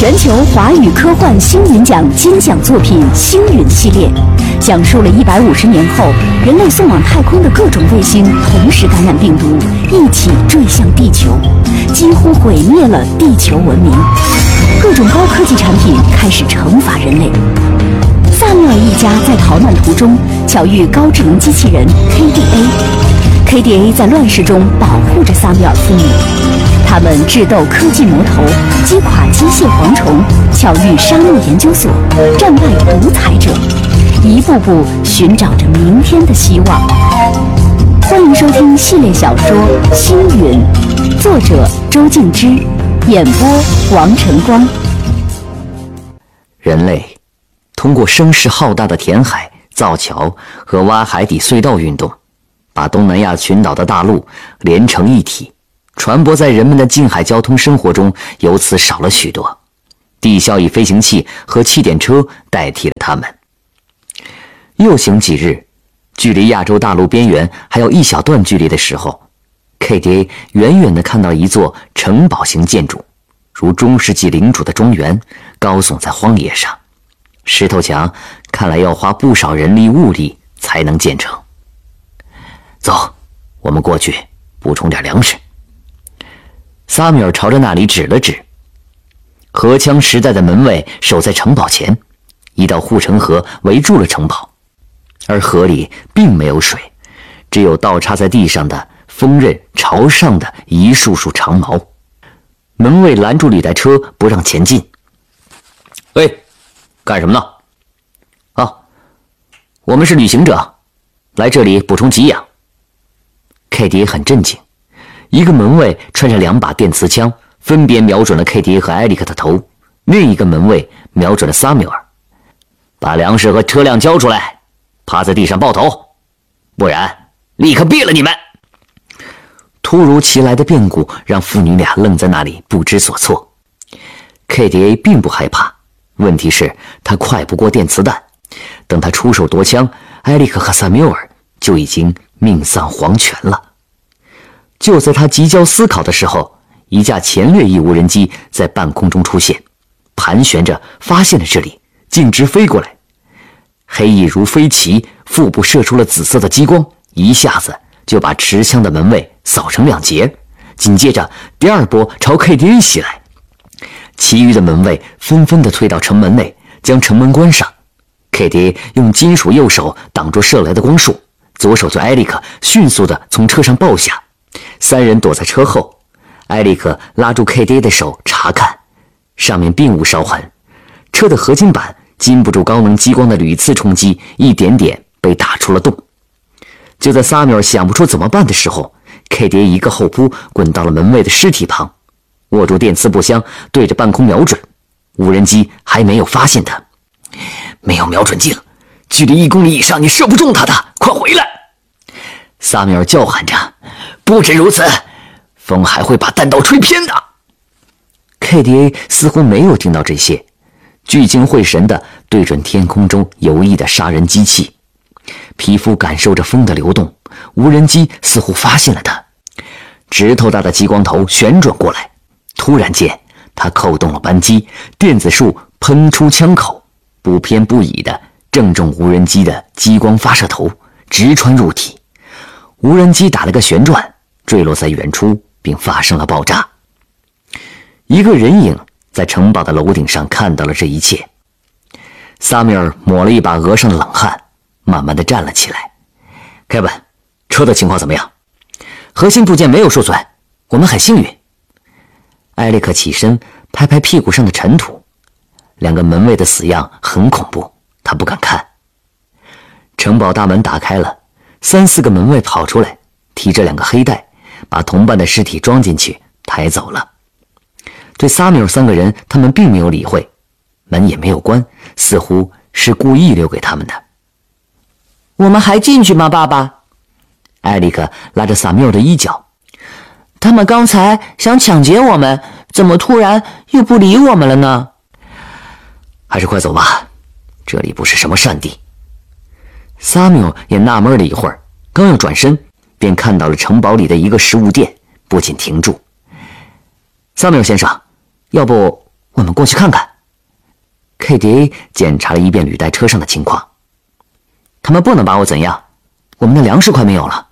全球华语科幻星云奖金奖作品《星云》系列，讲述了150年后人类送往太空的各种卫星同时感染病毒，一起坠向地球，几乎毁灭了地球文明。各种高科技产品开始惩罚人类。萨缪尔一家在逃难途中巧遇高智能机器人 KDA。KDA 在乱世中保护着萨缪尔父母，他们智斗科技魔头，击垮机械蝗虫，巧遇沙漠研究所，战败独裁者，一步步寻找着明天的希望。欢迎收听系列小说《星云》，作者周静之，演播王晨光。 人类通过声势浩大的填海、造桥和挖海底隧道运动，把东南亚群岛的大陆连成一体，船舶在人们的近海交通生活中由此少了许多。地效益飞行器和气垫车代替了它们。又行几日，距离亚洲大陆边缘还有一小段距离的时候， KDA 远远地看到一座城堡型建筑，如中世纪领主的庄园，高耸在荒野上。石头墙看来要花不少人力物力才能建成。走，我们过去补充点粮食。萨米尔朝着那里指了指。荷枪实弹的门卫守在城堡前，一道护城河围住了城堡，而河里并没有水，只有倒插在地上的锋刃朝上的一束束长矛。门卫拦住履带车不让前进。喂，干什么呢？我们是旅行者，来这里补充给养。KDA 很震惊，一个门卫穿着2把电磁枪，分别瞄准了 KDA 和艾利克的头，另一个门卫瞄准了萨缪尔。把粮食和车辆交出来，趴在地上抱头，不然立刻毙了你们。突如其来的变故让父女俩愣在那里不知所措。KDA 并不害怕，问题是他快不过电磁弹，等他出手夺枪，艾利克和萨缪尔就已经命丧黄泉了。就在他急焦思考的时候，一架前掠翼无人机在半空中出现，盘旋着发现了这里，径直飞过来。黑翼如飞旗，腹部射出了紫色的激光，一下子就把持枪的门卫扫成2截。紧接着第二波朝 KDA 袭来，其余的门卫纷纷地退到城门内，将城门关上。KDA 用金属右手挡住射来的光束，左手对艾利克迅速地从车上抱下。3人躲在车后，艾利克拉住 KDA 的手查看，上面并无烧痕，车的合金板经不住高能激光的屡次冲击，一点点被打出了洞。就在萨缪尔想不出怎么办的时候， KDA 一个后扑滚到了门卫的尸体旁，握住电磁步枪对着半空瞄准。无人机还没有发现他。没有瞄准镜，距离1公里以上你射不中他的，快回来！萨缪尔叫喊着。不止如此，风还会把弹道吹偏的。KDA 似乎没有听到这些，聚精会神地对准天空中游弋的杀人机器，皮肤感受着风的流动。无人机似乎发现了他，指头大的激光头旋转过来，突然间他扣动了扳机，电子束喷出枪口，不偏不倚地正中无人机的激光发射头，直穿入体。无人机打了个旋转，坠落在远处，并发生了爆炸。一个人影在城堡的楼顶上看到了这一切。萨缪尔抹了一把额上的冷汗，慢慢地站了起来。凯文，车的情况怎么样？核心部件没有受损，我们很幸运。艾利克起身拍拍屁股上的尘土。2个门卫的死样很恐怖，他不敢看。城堡大门打开了，3、4个门卫跑出来，提着2个黑袋，把同伴的尸体装进去，抬走了。对萨缪尔3个人，他们并没有理会，门也没有关，似乎是故意留给他们的。 我们还进去吗，爸爸？ 艾利克拉着萨缪尔的衣角。 他们刚才想抢劫我们，怎么突然又不理我们了呢？ 还是快走吧，这里不是什么善地。萨缪尔也纳闷了一会儿，刚要转身，便看到了城堡里的一个食物店，不禁停住。萨缪尔先生，要不我们过去看看。KDA 检查了一遍履带车上的情况。他们不能把我怎样，我们的粮食快没有了。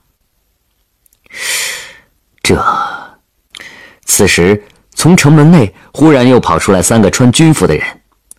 此时从城门内忽然又跑出来3个穿军服的人。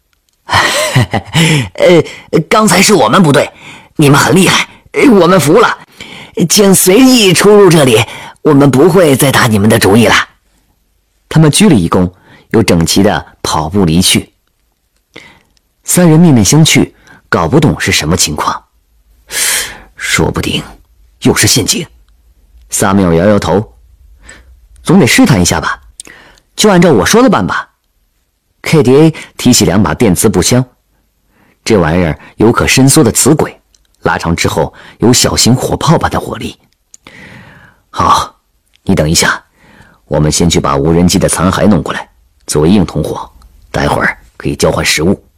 刚才是我们不对，你们很厉害，我们服了，请随意出入这里，我们不会再打你们的主意了。 他们鞠了一躬，又整齐地跑步离去。3人面面相觑，搞不懂是什么情况。说不定又是陷阱。萨缪尔摇摇头，总得试探一下吧，就按照我说的办吧。KDA 提起2把电磁步枪，这玩意儿有可伸缩的磁轨，拉长之后有小型火炮般的火力。好，你等一下，我们先去把无人机的残骸弄过来，作为硬通货，待会儿可以交换食物。